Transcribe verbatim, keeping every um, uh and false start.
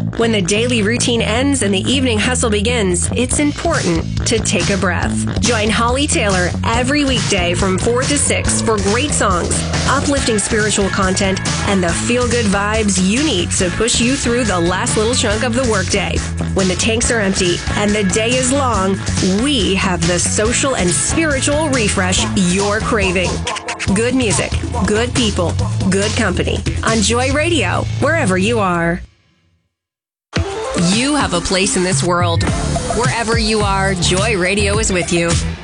When the daily routine ends and the evening hustle begins, it's important to take a breath. Join Holly Taylor every weekday from four to six for great songs, uplifting spiritual content, and the feel-good vibes you need to push you through the last little chunk of the workday. When the tanks are empty and the day is long, we have the social and spiritual refresh you're craving. Good music, good people, good company. On Joy Radio, wherever you are. You have a place in this world. Wherever you are, Joy Radio is with you.